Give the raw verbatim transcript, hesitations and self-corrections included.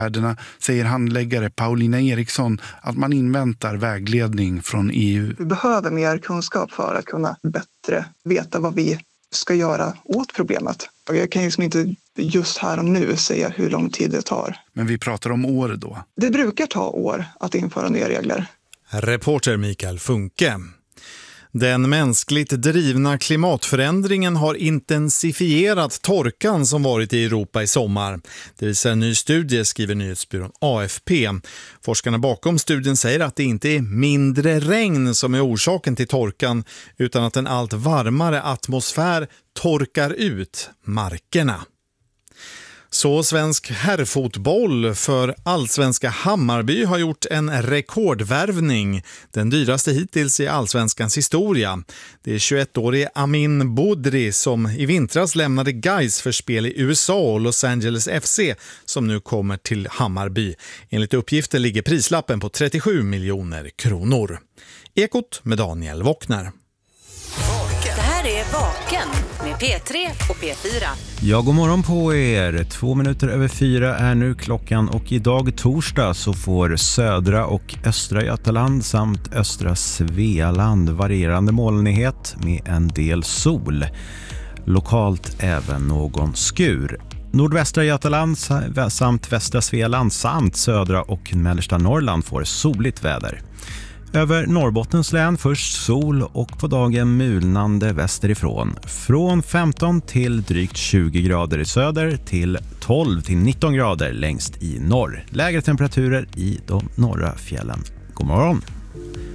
Säger handläggare Paulina Eriksson att man inväntar vägledning från E U. Vi behöver mer kunskap för att kunna bättre veta vad vi ska göra åt problemet. Och jag kan liksom inte just här och nu säga hur lång tid det tar. Men vi pratar om år då. Det brukar ta år att införa nya regler. Reporter Mikael Funke. Den mänskligt drivna klimatförändringen har intensifierat torkan som varit i Europa i sommar. Det visar en ny studie, skriver nyhetsbyrån A F P. Forskarna bakom studien säger att det inte är mindre regn som är orsaken till torkan utan att en allt varmare atmosfär torkar ut markerna. Så svensk herrfotboll för allsvenska Hammarby har gjort en rekordvärvning, den dyraste hittills i allsvenskans historia. Det är tjugoettårige Amin Boudry som i vintras lämnade Gais för spel i U S A och Los Angeles F C som nu kommer till Hammarby. Enligt uppgifter ligger prislappen på trettiosju miljoner kronor. Ekot med Daniel Wockner. Det här är Vaken med P tre och P fyra. Ja, god morgon på er. Två minuter över fyra är nu klockan och idag torsdag så får södra och östra Götaland samt östra Svealand varierande molnighet med en del sol. Lokalt även någon skur. Nordvästra Götaland samt västra Svealand samt södra och mellersta Norrland får soligt väder. Över Norrbottens län först sol och på dagen mulnande västerifrån. Från femton till drygt tjugo grader i söder till tolv till nitton grader längst i norr. Lägre temperaturer i de norra fjällen. God morgon!